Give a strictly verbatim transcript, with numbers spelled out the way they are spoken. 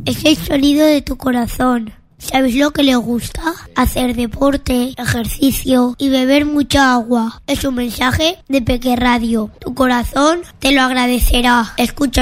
es el sonido de tu corazón. ¿Sabes lo que le gusta? Hacer deporte, ejercicio y beber mucha agua. Es un mensaje de Peque Radio. Tu corazón te lo agradecerá. Escucha